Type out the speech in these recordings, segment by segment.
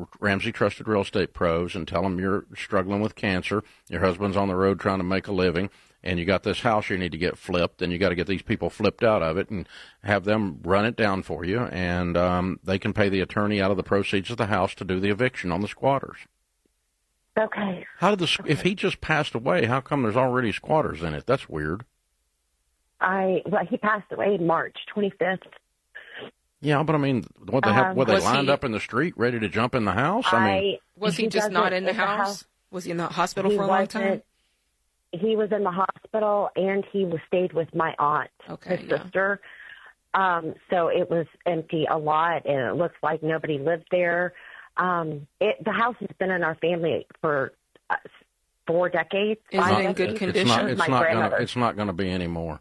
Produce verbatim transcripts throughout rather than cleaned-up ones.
Ramsey Trusted Real Estate Pros and tell them you're struggling with cancer, your husband's on the road trying to make a living, and you got this house you need to get flipped, and you got to get these people flipped out of it and have them run it down for you, and um, they can pay the attorney out of the proceeds of the house to do the eviction on the squatters. Okay. How did the okay. if he just passed away? How come there's already squatters in it? That's weird. I well, he passed away March twenty-fifth. Yeah, but I mean, what they have? Um, were they was lined he- up in the street, ready to jump in the house? I mean, I, Was he, just not in the house? house? Was he in the hospital He for a long wasn't. time? He was in the hospital, and he was stayed with my aunt, Okay, his yeah. sister. Um, so it was empty a lot, and it looks like nobody lived there. Um, it, the house has been in our family for uh, four decades. Is five it in good decades. condition? it's not. It's My not gonna. grandmother. It's not gonna be anymore.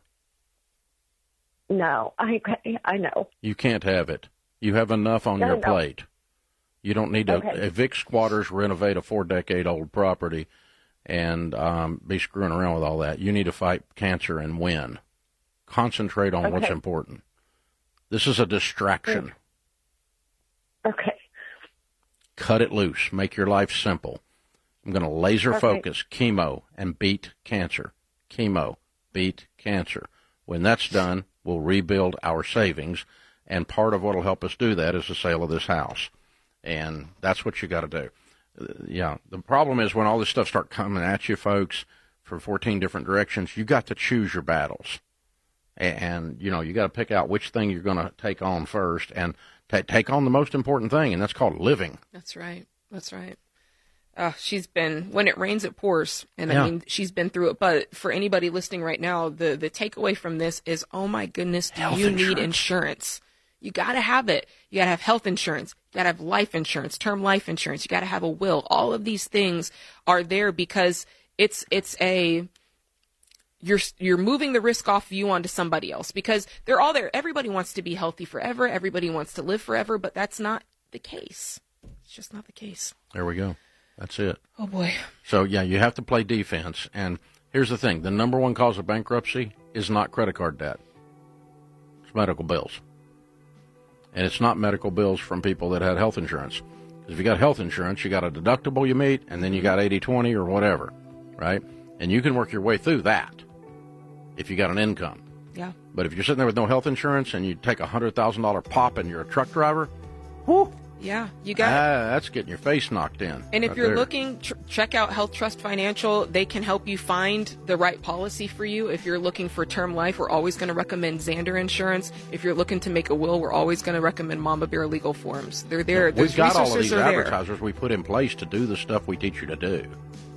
No, I I know. You can't have it. You have enough on No, your no. plate. You don't need to Okay. evict squatters, renovate a four-decade-old property, and um, be screwing around with all that. You need to fight cancer and win. Concentrate on what's Okay. important. This is a distraction. Okay. Cut it loose. Make your life simple. I'm going to laser Okay. focus chemo and beat cancer. Chemo, beat cancer. When that's done, we'll rebuild our savings, and part of what will help us do that is the sale of this house. And that's what you got to do. Uh, yeah, the problem is when all this stuff start coming at you, folks, from fourteen different directions, you got to choose your battles. And, and you know, you got to pick out which thing you're going to take on first, and t- take on the most important thing, and that's called living. That's right. That's right. Uh, she's been, when it rains, it pours. And Yeah. I mean, she's been through it. But for anybody listening right now, the, the takeaway from this is, oh my goodness, do Health you need insurance. insurance? You got to have it. You got to have health insurance. You got to have life insurance, term life insurance. You got to have a will. All of these things are there because it's, it's a, you're, you're moving the risk off you onto somebody else because they're all there. Everybody wants to be healthy forever. Everybody wants to live forever, but that's not the case. It's just not the case. There we go. That's it. Oh boy. So, yeah, you have to play defense. And here's the thing. The number one cause of bankruptcy is not credit card debt. It's medical bills. And it's not medical bills from people that had health insurance. Because if you got health insurance, you got a deductible you meet, and then you got eighty twenty or whatever, right? And you can work your way through that if you got an income. Yeah. But if you're sitting there with no health insurance and you take a one hundred thousand dollars pop and you're a truck driver, whoo, Yeah. You got ah, that's getting your face knocked in. And if right you're there. looking, tr- check out Health Trust Financial. They can help you find the right policy for you. If you're looking for term life, we're always going to recommend Zander Insurance. If you're looking to make a will, we're always going to recommend Mama Bear Legal Forms. They're there. We've Those got all of resources these are there. advertisers we put in place to do the stuff we teach you to do.